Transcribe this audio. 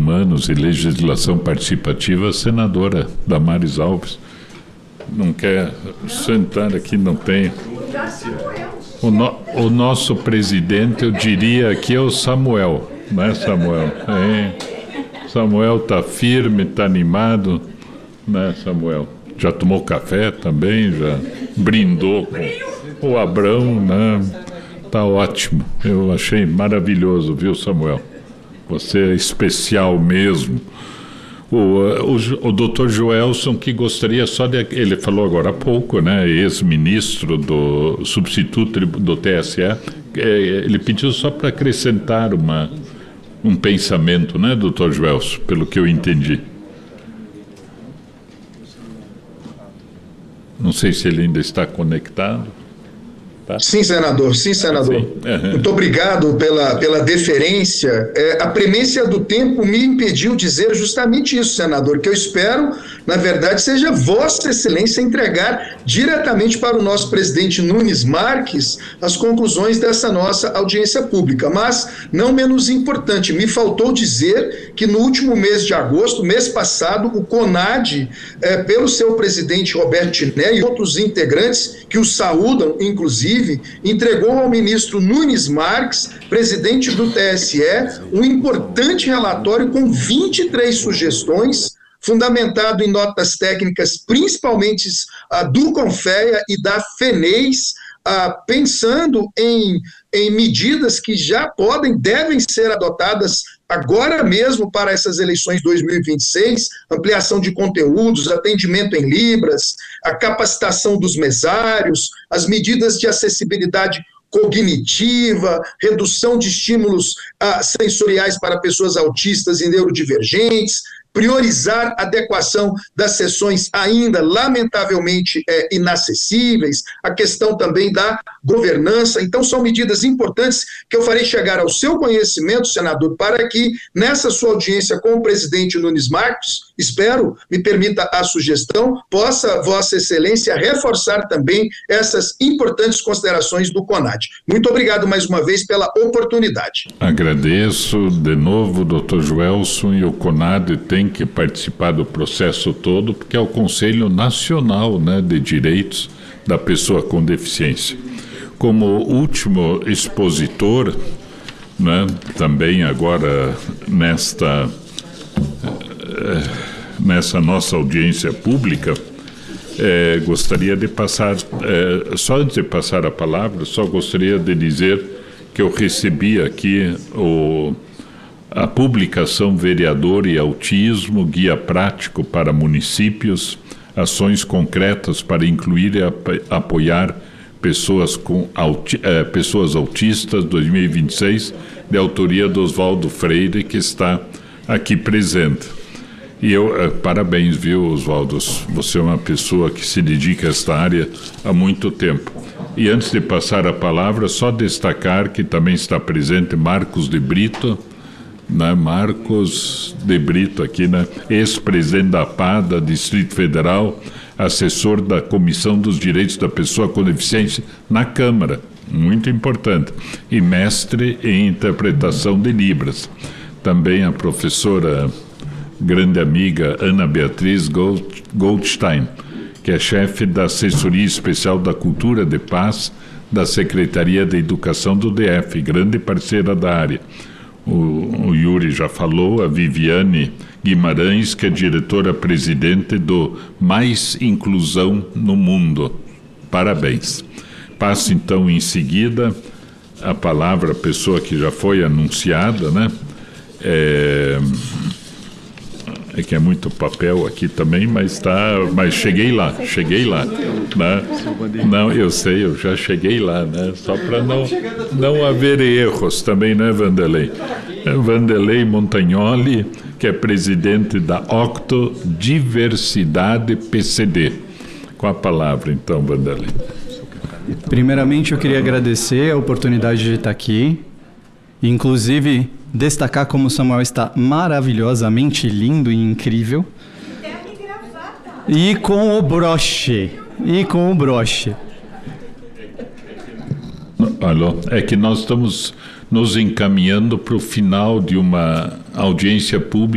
Humanos e Legislação Participativa, a senadora Damares Alves. Não quer sentar aqui, não tem. O nosso presidente, eu diria aqui, é o Samuel, não é, Samuel? Samuel está firme, está animado, né, Samuel? Já tomou café também, já brindou com o Abrão, né? Tá ótimo, eu achei maravilhoso, viu, Samuel? Você é especial mesmo. O doutor Joelson, que gostaria só de... Ele falou agora há pouco, né? Ex-ministro do substituto do TSE. Ele pediu só para acrescentar um pensamento, né, doutor Joelson? Pelo que eu entendi. Não sei se ele ainda está conectado. Tá? Sim, senador. Sim, senador. Sim. Uhum. Muito obrigado pela deferência. A premência do tempo me impediu dizer justamente isso, senador, que eu espero, na verdade, seja Vossa Excelência entregar diretamente para o nosso presidente Nunes Marques as conclusões dessa nossa audiência pública. Mas, não menos importante, me faltou dizer que no último mês de agosto, mês passado, o CONAD, pelo seu presidente Roberto Tiné e outros integrantes que o saúdam, inclusive, entregou ao ministro Nunes Marques, presidente do TSE, um importante relatório com 23 sugestões, fundamentado em notas técnicas, principalmente do CONFEA e da FENEIS, pensando em medidas que já devem ser adotadas agora mesmo para essas eleições 2026, ampliação de conteúdos, atendimento em libras, a capacitação dos mesários, as medidas de acessibilidade cognitiva, redução de estímulos sensoriais para pessoas autistas e neurodivergentes, priorizar a adequação das sessões ainda, lamentavelmente, inacessíveis, a questão também da governança. Então, são medidas importantes que eu farei chegar ao seu conhecimento, senador, para que, nessa sua audiência com o presidente Nunes Marques, espero, me permita a sugestão, possa Vossa Excelência reforçar também essas importantes considerações do CONAD. Muito obrigado mais uma vez pela oportunidade. Agradeço de novo, doutor Joelson, e o CONAD tem que participar do processo todo, porque é o Conselho Nacional, né, de Direitos da Pessoa com Deficiência. Como último expositor, né, também agora nessa nossa audiência pública, gostaria de passar, só antes de passar a palavra, só gostaria de dizer que eu recebi aqui a publicação Vereador e Autismo, Guia Prático para Municípios, Ações Concretas para Incluir e Apoiar Pessoas Autistas 2026, de autoria do Oswaldo Freire, que está aqui presente. E parabéns, viu, Oswaldo? Você é uma pessoa que se dedica a esta área há muito tempo. E antes de passar a palavra, só destacar que também está presente Marcos de Brito, né? Marcos de Brito aqui, né? Ex-presidente da APADA, Distrito Federal, assessor da Comissão dos Direitos da Pessoa com Deficiência na Câmara, muito importante, e mestre em interpretação de Libras. Também a professora, grande amiga, Ana Beatriz Goldstein, que é chefe da Assessoria Especial da Cultura de Paz da Secretaria de Educação do DF, grande parceira da área. O Yuri já falou, a Viviane Guimarães, que é diretora-presidente do Mais Inclusão no Mundo. Parabéns. Passo, então, em seguida, a palavra à pessoa que já foi anunciada, né? É que é muito papel aqui também, mas cheguei lá, né? Não, eu sei, eu já cheguei lá, né? Só para não haver erros também, né, Vanderlei? Vanderlei Montagnoli, que é presidente da Octodiversidade PCD. Com a palavra, então, Vanderlei. Primeiramente, eu queria agradecer a oportunidade de estar aqui, inclusive destacar como o Samuel está maravilhosamente lindo e incrível. E com o broche. Alô, é que nós estamos nos encaminhando para o final de uma audiência pública